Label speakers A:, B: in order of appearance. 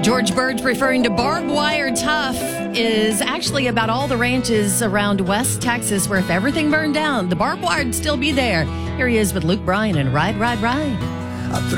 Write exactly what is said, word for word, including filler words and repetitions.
A: George Bird referring to Barbed Wire Tough is actually about all the ranches around West Texas where if everything burned down, the barbed wire would still be there. Here he is with Luke Bryan and Ride, Ride, Ride.
B: I